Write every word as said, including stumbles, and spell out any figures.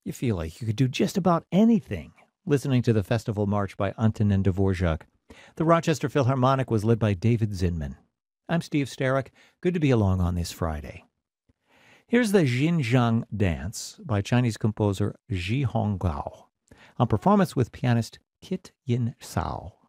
You feel like you could do just about anything listening to the Festival March by Antonin Dvorak. The Rochester Philharmonic was led by David Zinman. I'm Steve Starrick. Good to be along on this Friday. Here's the Xinjiang Dance by Chinese composer Zhi Honggao, on performance with pianist Kit Yin Sao.